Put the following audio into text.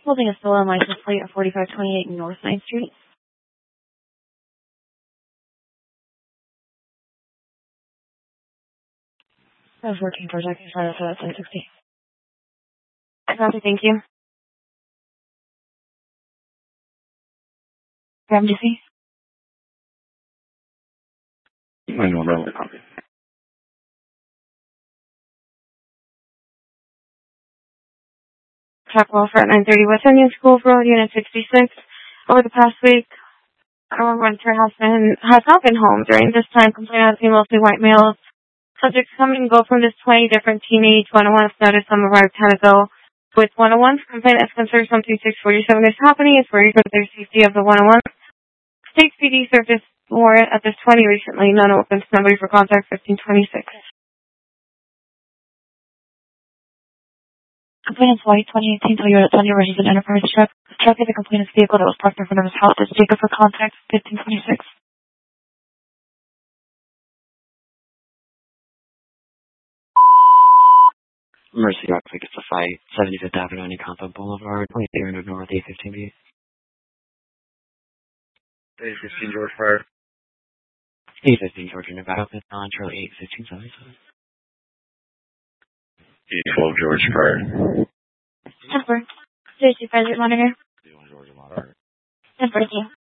Holding a stolen license plate at 4528 North 9th Street. I was working for Jackie Friday, so that's 960. Copy, thank you. MDC? I know, really copy. Chuck Welfare at 930 West Indian School Road, Unit 66. Over the past week, our renter has not been home. During this time, complainant has been mostly white males. Subjects come and go from this 20 different teenage 101s. Notice some arrived 10 ago. With 101s, complainant is concerned something 647 is happening. Is worried for the safety of the 101. State PD served this warrant at this 20 recently. None opens. Number for contact 1526. Complainant's white 2018 Toyota Tundra registered enterprise truck. The truck is a complainant's vehicle that was parked in front of his house. It's Jacob for contact 1526. Mercy Rock tickets to fight 75th Avenue and Encanto Boulevard, 2300 North 815B. 815 George Fire. 815 Georgia, Nevada, on Charlie 81577. 812 George Fire. Temper. Safety President Monitor. Georgia Monitor. Temper, thank you.